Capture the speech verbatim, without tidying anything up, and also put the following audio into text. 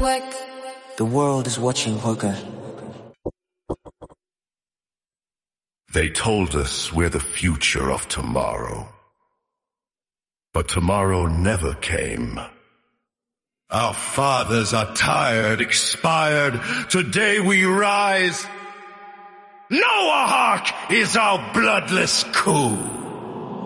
The world is watching Hoka. They told us we're the future of tomorrow. But tomorrow never came. Our fathers are tired, expired. Today we rise. Noahawk is our bloodless coup.